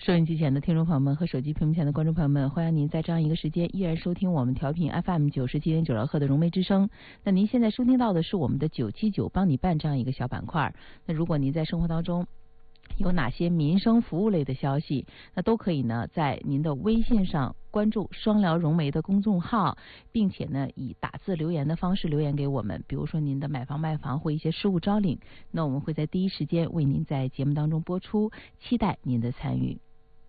收音机前的听众朋友们和手机屏幕前的观众朋友们，欢迎您在这样一个时间依然收听我们调频 FM 97.9赫的融媒之声。那您现在收听到的是我们的979帮你办这样一个小板块。那如果您在生活当中有哪些民生服务类的消息，那都可以呢在您的微信上关注双聊融媒的公众号，并且呢以打字留言的方式留言给我们，比如说您的买房卖房或一些事务招领，那我们会在第一时间为您在节目当中播出，期待您的参与。